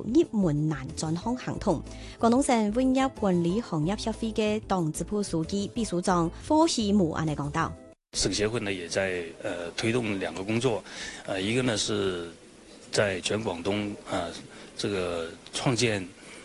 熱門難專項行動。廣東省永業管理行業協會嘅黨支部書記、秘書長霍希姆安尼講到。 省協會呢也在推動兩個工作，一個呢是在全廣東這個創建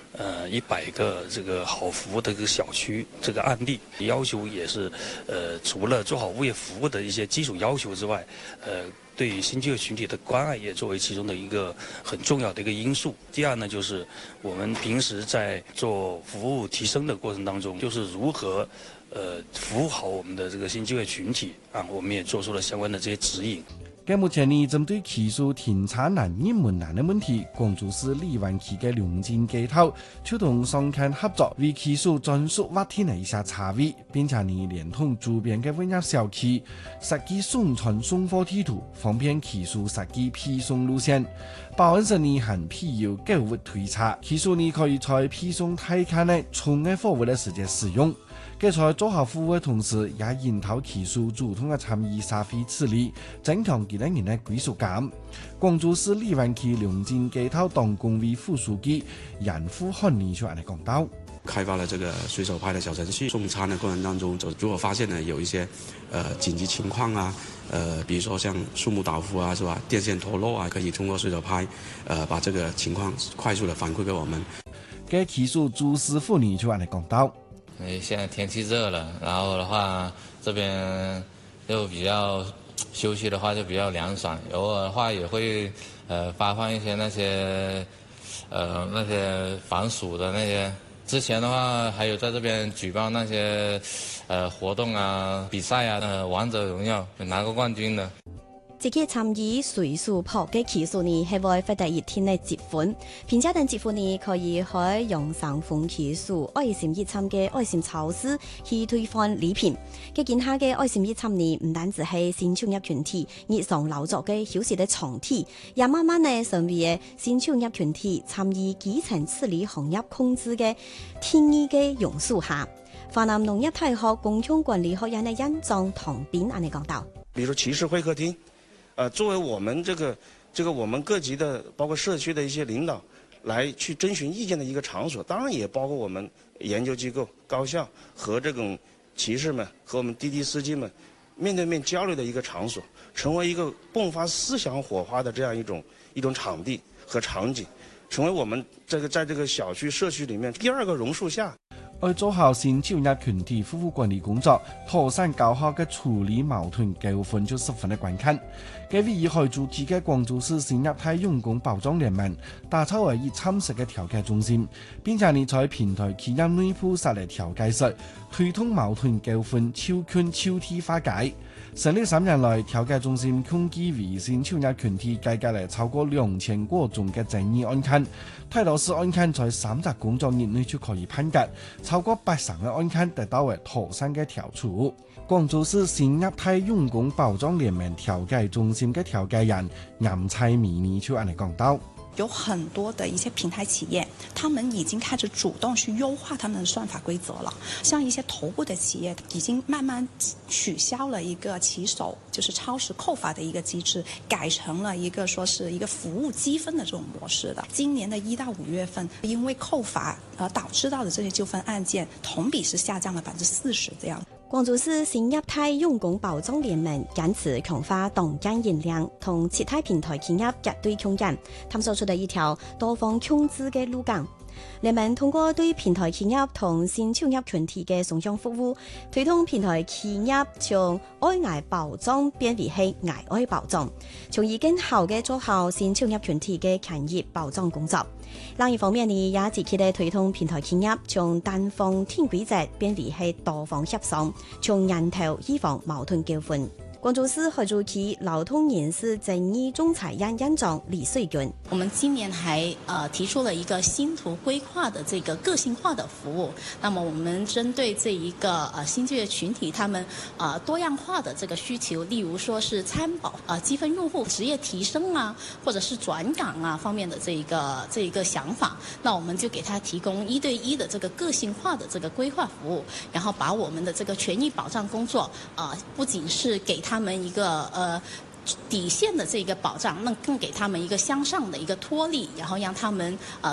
100個這個好服務的一個小區，這個案例要求也是除了做好物業服務的一些基礎要求之外，對於新就業群體的關愛也作為其中的一個很重要的一個因素。第二呢，就是我們平時在做服務提升的過程當中，就是如何服務好我們的這個新就業群體啊，我們也做出了相關的這些指引。 在目前呢，針對技術停產難、熱門難的問題，廣州市荔灣區嘅兩間機構就同上坑合作，為技術專屬劃定了一下差位，並且呢連同周邊嘅永業小區設計送傳送貨地圖，方便技術設計配送路線。保安室呢還辟有購物推車，技術呢可以在配送太卡呢充嘅貨物嘅時間使用。佢在做好服務嘅同時，也研討技術主動嘅參與社會治理，增強佢哋嘅歸屬感。廣州市荔灣區兩間機構黨工委副書記嚴富漢呢就安尼講到： 開發了這個隨手拍的小程序，送餐的過程當中，如果發現呢有一些緊急情況啊，比如說像樹木倒伏啊，是吧？電線脫落啊，可以通過隨手拍，把這個情況快速的反饋給我們。 嘅技術朱師傅呢就安尼講到。 現在天氣熱了，然後的話，這邊又比較休息的話就比較涼爽，偶爾的話也會發放一些那些防暑的那些。之前的話還有在這邊舉辦那些活動啊、比賽啊，王者榮耀拿過冠軍的。 自己參與水樹坡嘅技術呢，係會發第一天嘅接款，並且等接款呢可以喺用上風技術愛心熱參嘅愛心超市去推翻禮品。嘅見下嘅愛心熱參呢，唔單止係新創業群體日常勞作嘅小事嘅常體，也慢慢呢成為嘅新創業群體參與基層治理行業控制嘅天意嘅榕樹下。華南農業大學共享管理學院嘅院長唐斌安尼講到： 比如騎士會客廳。作為我們這個我們各級的包括社區的一些領導來去徵詢意見的一個場所，當然也包括我們研究機構、高校和這種騎士們和我們滴滴司機們面對面交流的一個場所，成為一個迸發思想火花的這樣一種場地和場景，成為我們在這個小區社區裡面第二個榕樹下。 為做好新就業群體服務管理工作，妥善搞好嘅處理矛盾糾紛就十分的關鍵。佢為以海主機嘅廣州市新業態用工保障聯盟打造為以參實嘅調解中心，並且呢在平台企業內部設立調解室，推動矛盾糾紛超權超體化解。成立3年來，調解中心共計為新就業群體解決了超過2000個宗嘅爭議案件，大多數案件在30工作日內就可以判決，超過80嘅案件得到為妥善嘅調處。廣州市新業態用工保障聯盟調解中心嘅調解人嚴彩美呢就安尼講到： 有很多的一些平台企業，他們已經開始主動去優化他們的算法規則了。像一些頭部的企業，已經慢慢取消了一個騎手就是超時扣罰的一個機制，改成了一個說是一個服務積分的這種模式的。今年的1到5月份，因為扣罰而導致到的這些糾紛案件，同比是下降了40%這樣。 廣州市新業態用工保障聯盟堅持強化黨建引領，同其他平台企業絕對共贏，探索出了一條多方共治嘅路徑。聯盟通過對平台企業同新創業群體嘅雙向服務，推動平台企業從愛挨保障變為係挨愛保障，從而更好嘅做好新創業群體嘅權益保障工作。另一方面呢，也積極地推動平台企業從單方聽規則變為係多方協商，從源頭預防矛盾糾紛。廣州市海珠區勞動人事爭議仲裁院院長李水軍： 我們今年還提出了一個新圖規劃的這個個性化的服務。那麼我們針對這一個新就業群體，他們多樣化的這個需求，例如說是參保積分入戶、職業提升啊，或者是轉崗啊方面的這一個想法，那我們就給他提供1對1的這個個性化的這個規劃服務，然後把我們的這個權益保障工作不僅是給他們一個底線的這個保障，那更給他們一個向上的一個托力，然後讓他們